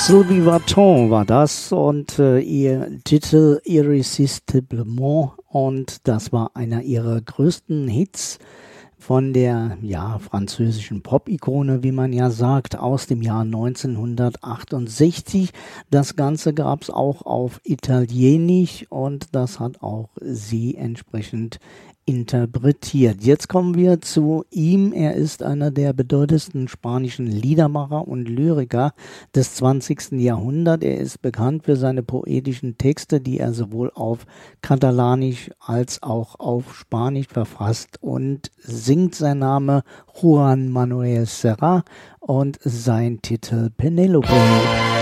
Sylvie Vartan war das und ihr Titel Irresistiblement, und das war einer ihrer größten Hits von der französischen Pop-Ikone, wie man ja sagt, aus dem Jahr 1968. Das Ganze gab es auch auf Italienisch und das hat auch sie entsprechend interpretiert. Jetzt kommen wir zu ihm. Er ist einer der bedeutendsten spanischen Liedermacher und Lyriker des 20. Jahrhunderts. Er ist bekannt für seine poetischen Texte, die er sowohl auf Katalanisch als auch auf Spanisch verfasst und singt. Sein Name Juan Manuel Serrat und sein Titel Penélope.